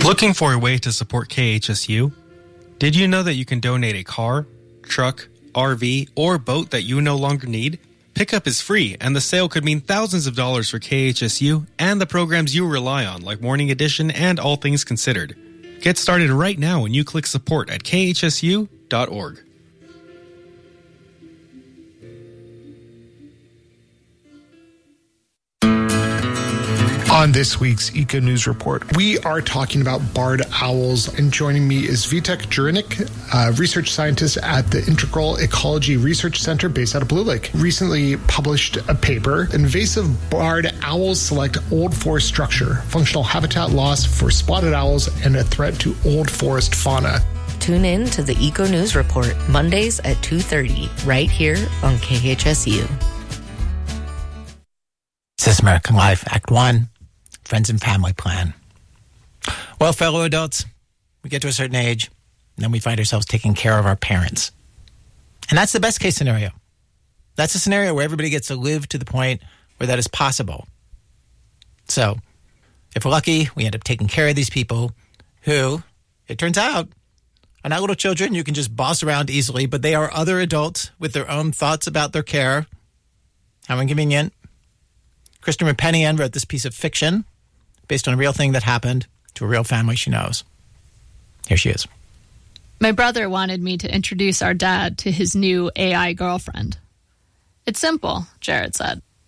Looking for a way to support KHSU? Did you know that you can donate a car, truck, RV, or boat that you no longer need? Pickup is free, and the sale could mean thousands of dollars for KHSU and the programs you rely on, like Morning Edition and All Things Considered. Get started right now when you click support at khsu.org. On this week's Eco News Report, we are talking about barred owls, and joining me is Vitek Jurinic, a research scientist at the Integral Ecology Research Center based out of Blue Lake. Recently published a paper, Invasive Barred Owls Select Old Forest Structure, Functional Habitat Loss for Spotted Owls and a Threat to Old Forest Fauna. Tune in to the Eco News Report, Mondays at 2:30, right here on KHSU. This is American Life, Act 1. Friends and family plan. Well, fellow adults, we get to a certain age, and then we find ourselves taking care of our parents. And that's the best case scenario. That's a scenario where everybody gets to live to the point where that is possible. So, if we're lucky, we end up taking care of these people who, it turns out, are not little children you can just boss around easily, but they are other adults with their own thoughts about their care. How inconvenient. Christopher Pennian wrote this piece of fiction based on a real thing that happened to a real family she knows. Here she is. My brother wanted me to introduce our dad to his new AI girlfriend. It's simple, Jared said.